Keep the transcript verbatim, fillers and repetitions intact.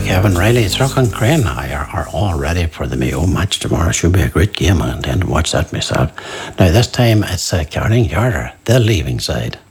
Kevin Riley, Thruck and Crane are, are all ready for the Mayo match tomorrow. Should be a great game. I intend to watch that myself. Now, this time it's uh, Carling Yarder, the leaving side.